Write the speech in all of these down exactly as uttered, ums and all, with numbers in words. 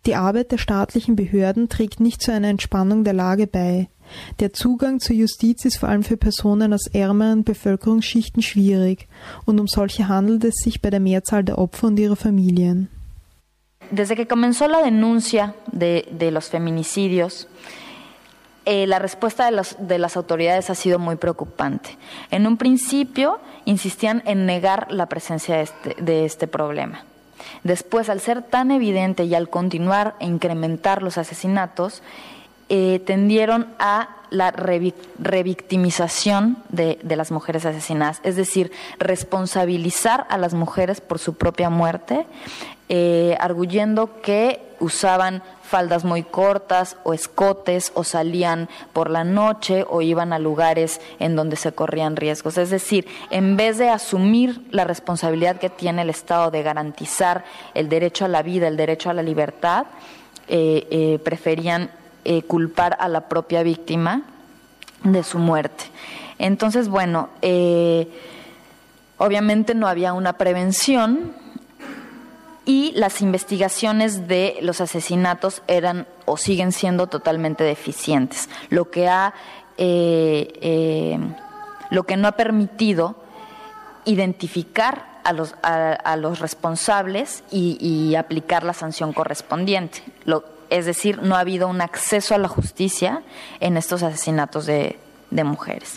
Die Arbeit der staatlichen Behörden trägt nicht zu einer Entspannung der Lage bei. Der Zugang zur Justiz ist vor allem für Personen aus ärmeren Bevölkerungsschichten schwierig und um solche handelt es sich bei der Mehrzahl der Opfer und ihrer Familien. Desde que comenzó la denuncia de, de los feminicidios, eh, la respuesta de, los, de las autoridades ha sido muy preocupante. En un principio insistían en negar la presencia de este, de este problema. Después, al ser tan evidente y al continuar e incrementar los asesinatos, eh, tendieron a la revi- revictimización de, de las mujeres asesinadas, es decir, responsabilizar a las mujeres por su propia muerte, eh, arguyendo que usaban faldas muy cortas o escotes o salían por la noche o iban a lugares en donde se corrían riesgos. Es decir, en vez de asumir la responsabilidad que tiene el Estado de garantizar el derecho a la vida, el derecho a la libertad, eh, eh, preferían eh, culpar a la propia víctima de su muerte. Entonces, bueno, eh, obviamente no había una prevención y las investigaciones de los asesinatos eran o siguen siendo totalmente deficientes, lo que ha eh, eh, lo que no ha permitido identificar a los a, a los responsables y, y aplicar la sanción correspondiente. Lo, es decir, no ha habido un acceso a la justicia en estos asesinatos de, de mujeres.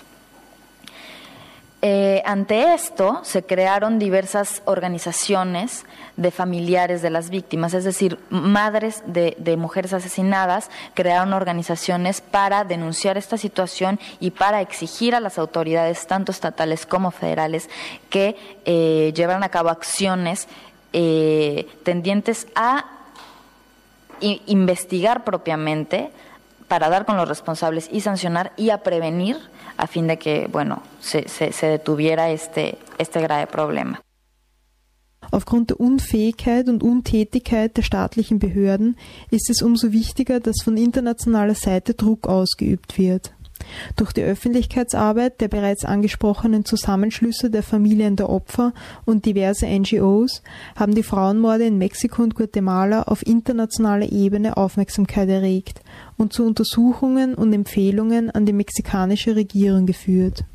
Eh, ante esto, se crearon diversas organizaciones de familiares de las víctimas, es decir, madres de, de mujeres asesinadas crearon organizaciones para denunciar esta situación y para exigir a las autoridades, tanto estatales como federales, que eh, llevaran a cabo acciones eh, tendientes a i- investigar propiamente para dar con los responsables y sancionar y a prevenir a fin de que, bueno, se, se, se detuviera este, este grave Problema. Aufgrund der Unfähigkeit und Untätigkeit der staatlichen Behörden ist es umso wichtiger, dass von internationaler Seite Druck ausgeübt wird. Durch die Öffentlichkeitsarbeit der bereits angesprochenen Zusammenschlüsse der Familien der Opfer und diverse N G Os haben die Frauenmorde in Mexiko und Guatemala auf internationaler Ebene Aufmerksamkeit erregt und zu Untersuchungen und Empfehlungen an die mexikanische Regierung geführt.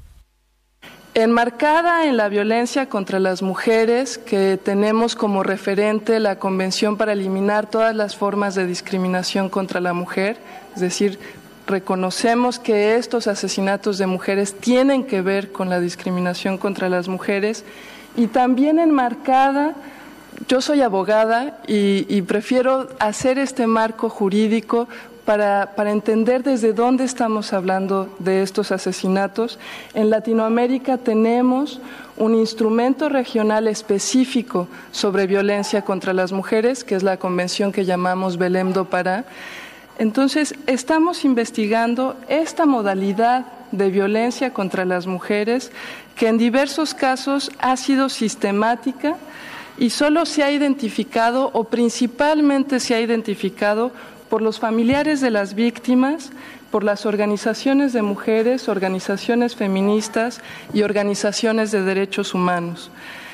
Enmarcada en la violencia contra las mujeres, que tenemos como referente la Convención para eliminar todas las formas de discriminación contra la mujer, es decir, reconocemos que estos asesinatos de mujeres tienen que ver con la discriminación contra las mujeres, y también enmarcada, yo soy abogada y, y prefiero hacer este marco jurídico Para, para entender desde dónde estamos hablando de estos asesinatos. En Latinoamérica tenemos un instrumento regional específico sobre violencia contra las mujeres, que es la convención que llamamos Belém do Pará. Entonces, estamos investigando esta modalidad de violencia contra las mujeres, que en diversos casos ha sido sistemática y solo se ha identificado, o principalmente se ha identificado, por los familiares de las víctimas, por las organizaciones de mujeres, organizaciones feministas y organizaciones de derechos humanos.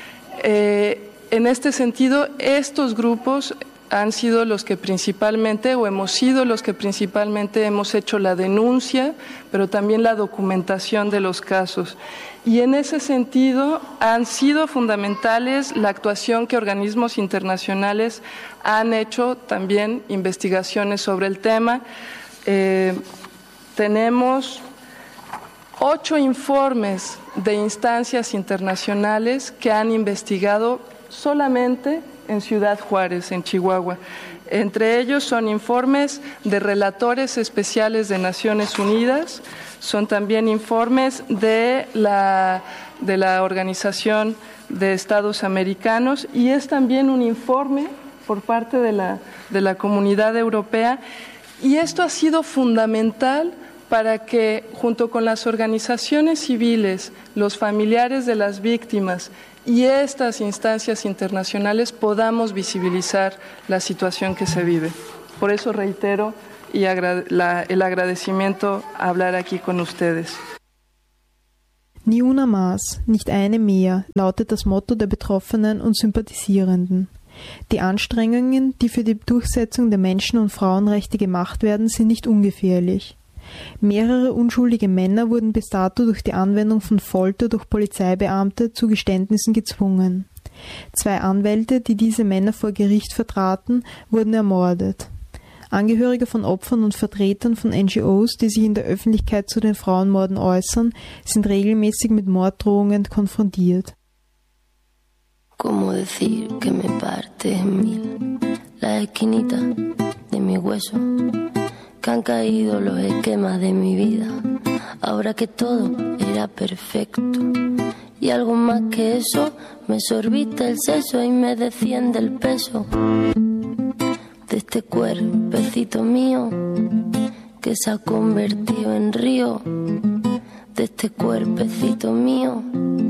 Eh, en este sentido, estos grupos han sido los que principalmente, o hemos sido los que principalmente hemos hecho la denuncia, pero también la documentación de los casos. Y en ese sentido han sido fundamentales la actuación que organismos internacionales han hecho, también investigaciones sobre el tema. Eh, tenemos ocho informes de instancias internacionales que han investigado solamente en Ciudad Juárez, en Chihuahua. Entre ellos son informes de relatores especiales de Naciones Unidas, son también informes de la, de la Organización de Estados Americanos, y es también un informe por parte de la, de la Comunidad Europea, y esto ha sido fundamental para que, junto con las organizaciones civiles, los familiares de las víctimas y estas instancias internacionales, podamos visibilizar la situación que se vive. Por eso reitero y agra- la, el agradecimiento a hablar aquí con ustedes. Nie una más, nicht eine mehr, lautet das Motto der Betroffenen und Sympathisierenden. Die Anstrengungen, die für die Durchsetzung der Menschen- und Frauenrechte gemacht werden, sind nicht ungefährlich. Mehrere unschuldige Männer wurden bis dato durch die Anwendung von Folter durch Polizeibeamte zu Geständnissen gezwungen. Zwei Anwälte, die diese Männer vor Gericht vertraten, wurden ermordet. Angehörige von Opfern und Vertretern von N G Os, die sich in der Öffentlichkeit zu den Frauenmorden äußern, sind regelmäßig mit Morddrohungen konfrontiert. ¿Cómo decir que me parte en mil las esquinitas de mi hueso? Que han caído los esquemas de mi vida, ahora que todo era perfecto. Y algo más que eso, me sorbita el seso y me desciende el peso de este cuerpecito mío que se ha convertido en río, de este cuerpecito mío